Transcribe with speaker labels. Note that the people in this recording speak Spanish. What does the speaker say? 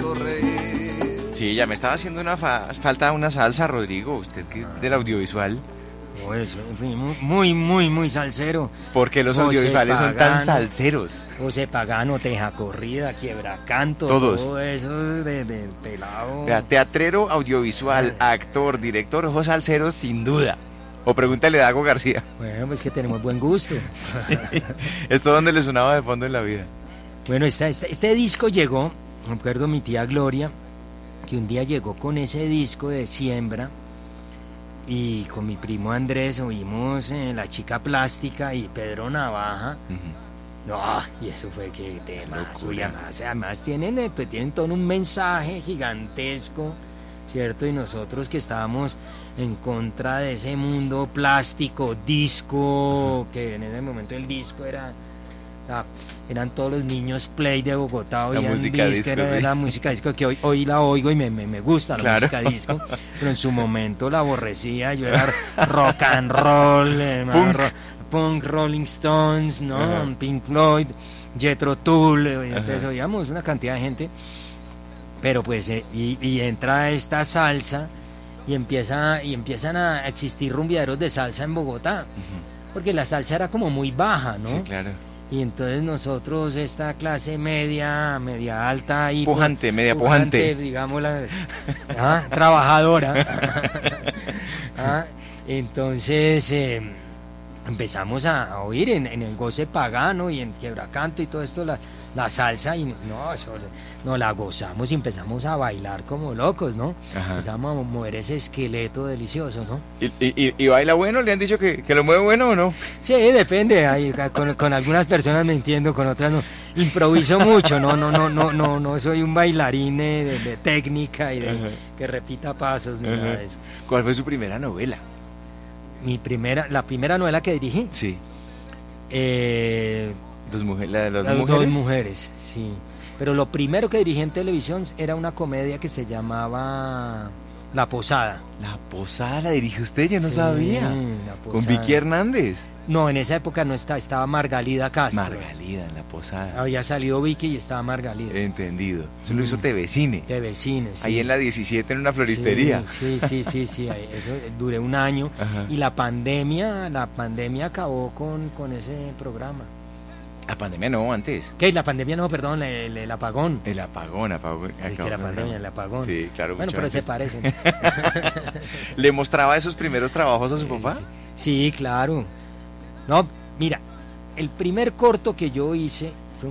Speaker 1: haciendo reír.
Speaker 2: Sí, ya me estaba haciendo falta una salsa, Rodrigo, usted que es del audiovisual.
Speaker 3: Pues, muy salsero.
Speaker 2: ¿Por qué los
Speaker 3: José
Speaker 2: audiovisuales son tan
Speaker 3: Pagano,
Speaker 2: salseros?
Speaker 3: José Pagano, Teja Corrida, Quiebracanto,
Speaker 2: Todos.
Speaker 3: todo eso de pelado.
Speaker 2: Vea, teatrero, audiovisual, actor, director, ojos salseros, sin duda. O pregúntale a Dago García.
Speaker 3: Bueno, pues que tenemos buen gusto.
Speaker 2: Sí. ¿Esto dónde le sonaba de fondo en la vida?
Speaker 3: Bueno, este disco llegó, me acuerdo mi tía Gloria, que un día llegó con ese disco de Siembra, y con mi primo Andrés oímos La Chica Plástica y Pedro Navaja. No, y eso fue que temazo. Y además tienen todo un mensaje gigantesco, ¿cierto? Y nosotros que estábamos en contra de ese mundo plástico, disco, que en ese momento el disco eran todos los niños play de Bogotá,
Speaker 2: la música disco,
Speaker 3: era
Speaker 2: sí.
Speaker 3: la música disco que hoy la oigo y me gusta la
Speaker 2: Claro.
Speaker 3: música disco, pero en su momento la aborrecía. Yo era rock and roll, punk, Rolling Stones, ¿no?
Speaker 2: Ajá.
Speaker 3: Pink Floyd, Jethro Tull, entonces oíamos una cantidad de gente, pero pues y entra esta salsa y empiezan a existir rumbeaderos de salsa en Bogotá, porque la salsa era como muy baja, ¿no?
Speaker 2: Sí, claro.
Speaker 3: Y entonces nosotros, esta clase media alta y
Speaker 2: Pujante, media pujante.
Speaker 3: digamos, trabajadora. Entonces empezamos a oír en el Goce Pagano y en Quiebracanto y todo esto la salsa, y no la gozamos y empezamos a bailar como locos, ¿no?
Speaker 2: Ajá.
Speaker 3: Empezamos a mover ese esqueleto delicioso, ¿no?
Speaker 2: ¿Y baila bueno? ¿Le han dicho que lo mueve bueno o no?
Speaker 3: Sí, depende. Con algunas personas me entiendo, con otras no. Improviso mucho, no soy un bailarín de técnica y que repita pasos ni nada de eso.
Speaker 2: ¿Cuál fue su primera novela?
Speaker 3: La primera novela que dirigí.
Speaker 2: Sí.
Speaker 3: La de las dos mujeres, sí. Pero lo primero que dirigí en televisión era una comedia que se llamaba La Posada.
Speaker 2: La Posada la dirigió usted, yo no
Speaker 3: Sí,
Speaker 2: sabía.
Speaker 3: La Posada.
Speaker 2: Con Vicky Hernández.
Speaker 3: No, en esa época no estaba Margalida Castro.
Speaker 2: Margalida en La Posada.
Speaker 3: Había salido Vicky y estaba Margalida.
Speaker 2: Entendido. Eso lo hizo TV-Cine.
Speaker 3: TV-Cine, sí.
Speaker 2: Ahí en la 17 en una floristería.
Speaker 3: Sí. Eso duré un año.
Speaker 2: Ajá.
Speaker 3: Y la pandemia acabó con ese programa.
Speaker 2: La pandemia no, antes.
Speaker 3: ¿Qué? La pandemia no, perdón, el apagón.
Speaker 2: El apagón.
Speaker 3: Es que la pandemia, el apagón.
Speaker 2: Sí, claro.
Speaker 3: Bueno, pero
Speaker 2: antes.
Speaker 3: se parecen.
Speaker 2: ¿Le mostraba esos primeros trabajos a su papá?
Speaker 3: Sí, claro. No, mira, el primer corto que yo hice